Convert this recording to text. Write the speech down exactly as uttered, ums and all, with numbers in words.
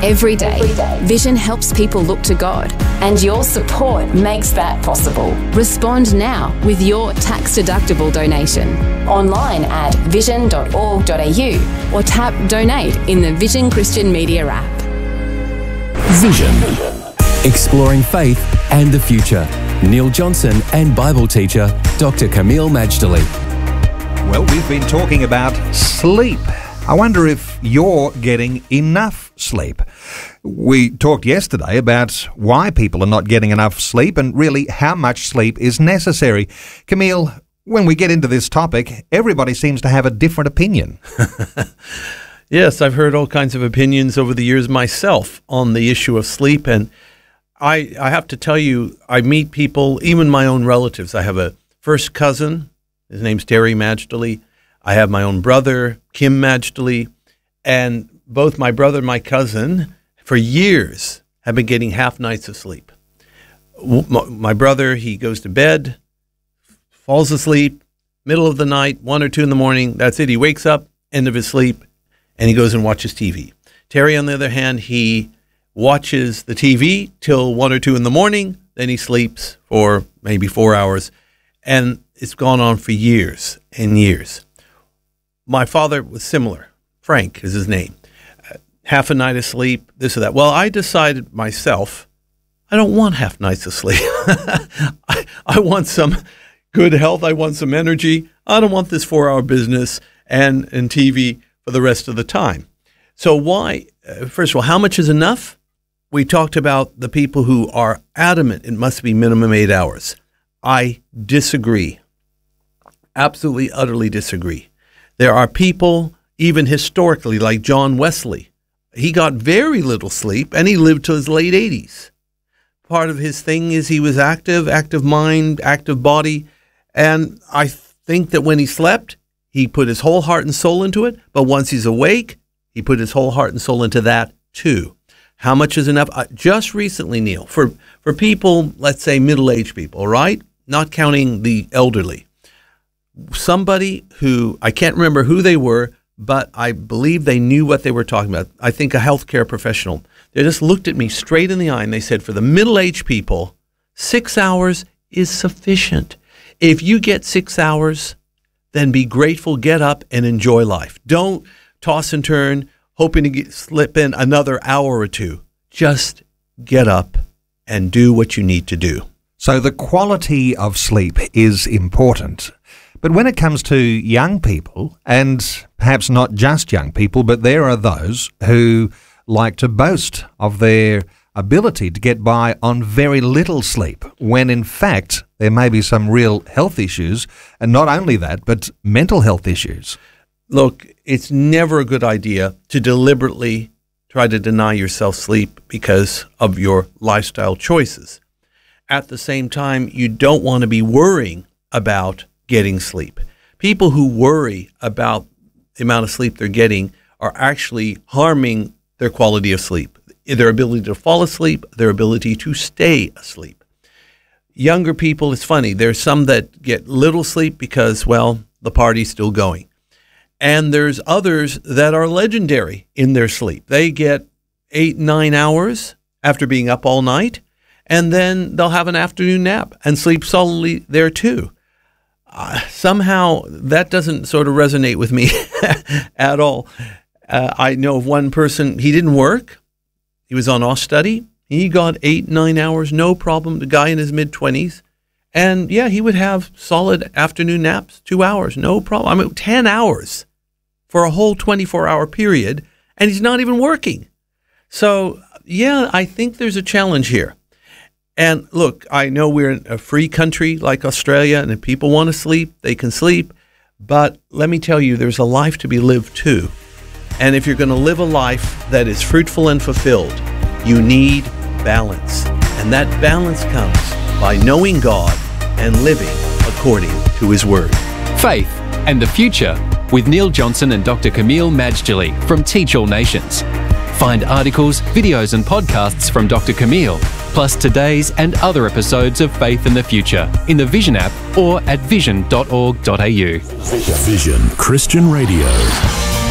Every day, Vision helps people look to God, and your support makes that possible. Respond now with your tax-deductible donation online at vision dot org dot a u or tap Donate in the Vision Christian Media app. Vision. Exploring faith and the future. Neil Johnson and Bible teacher Doctor Kameel Majdali. Well, we've been talking about sleep. I wonder if you're getting enough sleep. We talked yesterday about why people are not getting enough sleep and really how much sleep is necessary. Kameel, when we get into this topic, everybody seems to have a different opinion. Yes, I've heard all kinds of opinions over the years myself on the issue of sleep, and I, I have to tell you, I meet people, even my own relatives. I have a first cousin, his name's Terry Majdali. I have my own brother, Kim Majdali, and both my brother and my cousin, for years, have been getting half nights of sleep. My brother, he goes to bed, falls asleep, middle of the night, one or two in the morning, that's it. He wakes up, end of his sleep, and he goes and watches T V. Terry, on the other hand, he watches the T V till one or two in the morning, then he sleeps for maybe four hours, and it's gone on for years and years. My father was similar. Frank is his name. Uh, half a night of sleep, this or that. Well, I decided myself, I don't want half nights of sleep. I, I want some good health. I want some energy. I don't want this four-hour business and, and T V for the rest of the time. So why, uh, first of all, how much is enough? We talked about the people who are adamant it must be minimum eight hours. I disagree. Absolutely, utterly disagree. There are people, even historically, like John Wesley. He got very little sleep, and he lived to his late eighties. Part of his thing is he was active, active mind, active body, and I think that when he slept, he put his whole heart and soul into it, but once he's awake, he put his whole heart and soul into that too. How much is enough? Uh, just recently, Neil, for, for people, let's say middle-aged people, right? Not counting the elderly. Somebody who, I can't remember who they were, but I believe they knew what they were talking about. I think a healthcare professional. They just looked at me straight in the eye and they said, for the middle-aged people, six hours is sufficient. If you get six hours, then be grateful, get up and enjoy life. Don't toss and turn, hoping to get, slip in another hour or two. Just get up and do what you need to do. So the quality of sleep is important. But when it comes to young people, and perhaps not just young people, but there are those who like to boast of their ability to get by on very little sleep, when in fact there may be some real health issues, and not only that, but mental health issues. Look, it's never a good idea to deliberately try to deny yourself sleep because of your lifestyle choices. At the same time, you don't want to be worrying about getting sleep. People who worry about the amount of sleep they're getting are actually harming their quality of sleep, their ability to fall asleep, their ability to stay asleep. Younger people, it's funny, there's some that get little sleep because, well, the party's still going. And there's others that are legendary in their sleep. They get eight, nine hours after being up all night, and then they'll have an afternoon nap and sleep solidly there too. Uh, somehow that doesn't sort of resonate with me at all. Uh, I know of one person, he didn't work. He was on off study. He got eight, nine hours, no problem. The guy in his mid-twenties. And yeah, he would have solid afternoon naps, two hours, no problem. I mean, ten hours for a whole twenty-four hour period, and he's not even working. So yeah, I think there's a challenge here. And look, I know we're in a free country like Australia, and if people want to sleep, they can sleep. But let me tell you, there's a life to be lived too. And if you're going to live a life that is fruitful and fulfilled, you need balance. And that balance comes by knowing God and living according to His Word. Faith and the Future with Neil Johnson and Doctor Kameel Majdali from Teach All Nations. Find articles, videos and podcasts from Doctor Kameel, plus today's and other episodes of Faith and the Future in the Vision app or at vision dot org dot a u. Vision Christian Radio.